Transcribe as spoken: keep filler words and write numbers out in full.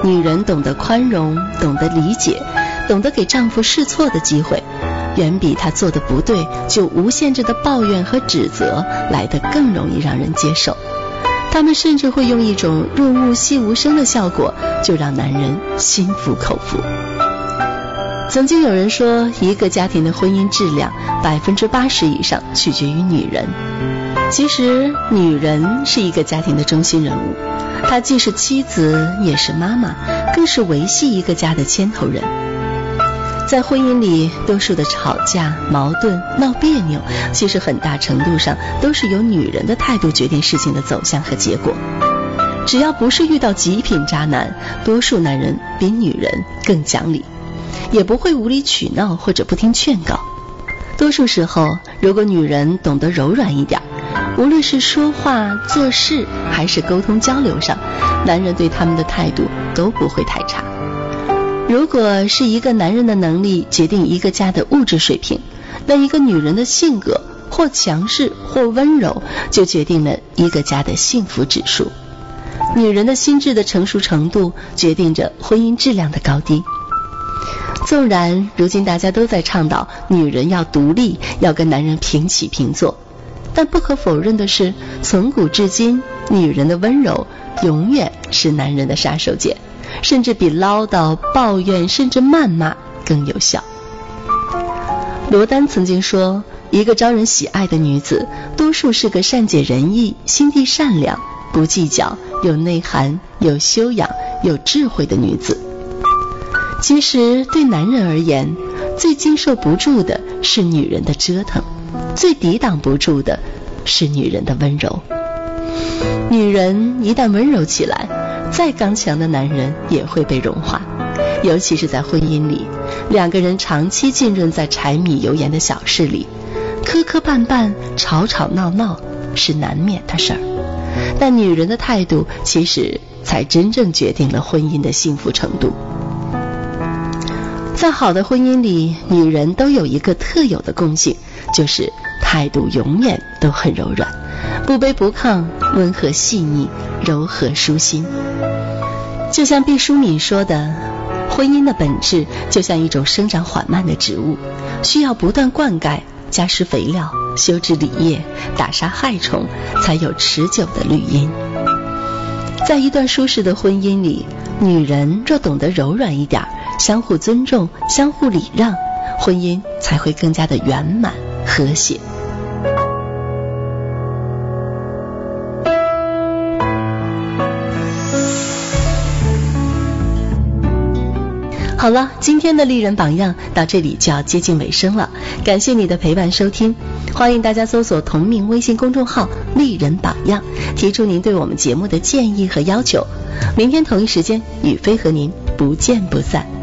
女人懂得宽容，懂得理解，懂得给丈夫试错的机会，远比她做的不对就无限制的抱怨和指责来得更容易让人接受。他们甚至会用一种润物细无声的效果，就让男人心服口服。曾经有人说，一个家庭的婚姻质量百分之八十以上取决于女人。其实女人是一个家庭的中心人物，她既是妻子，也是妈妈，更是维系一个家的牵头人。在婚姻里，多数的吵架、矛盾、闹别扭，其实很大程度上都是由女人的态度决定事情的走向和结果。只要不是遇到极品渣男，多数男人比女人更讲理，也不会无理取闹或者不听劝告。多数时候，如果女人懂得柔软一点，无论是说话、做事还是沟通交流上，男人对他们的态度都不会太差。如果是一个男人的能力决定一个家的物质水平，那一个女人的性格或强势或温柔，就决定了一个家的幸福指数。女人的心智的成熟程度决定着婚姻质量的高低。纵然如今大家都在倡导女人要独立，要跟男人平起平坐，但不可否认的是，从古至今，女人的温柔永远是男人的杀手锏，甚至比唠叨、抱怨甚至谩骂更有效。罗丹曾经说，一个招人喜爱的女子，多数是个善解人意、心地善良、不计较、有内涵、有修养、有智慧的女子。其实对男人而言，最经受不住的是女人的折腾，最抵挡不住的是女人的温柔。女人一旦温柔起来，再刚强的男人也会被融化。尤其是在婚姻里，两个人长期浸润在柴米油盐的小事里，磕磕绊绊、吵吵闹闹是难免的事儿。但女人的态度其实才真正决定了婚姻的幸福程度。在好的婚姻里，女人都有一个特有的共性，就是态度永远都很柔软，不卑不亢，温和细腻，柔和舒心。就像毕淑敏说的，婚姻的本质就像一种生长缓慢的植物，需要不断灌溉，加施肥料，修治理叶，打杀害虫，才有持久的绿荫。在一段舒适的婚姻里，女人若懂得柔软一点，相互尊重，相互礼让，婚姻才会更加的圆满和谐。好了，今天的丽人榜样到这里就要接近尾声了，感谢你的陪伴收听，欢迎大家搜索同名微信公众号丽人榜样，提出您对我们节目的建议和要求。明天同一时间，雨飞和您不见不散。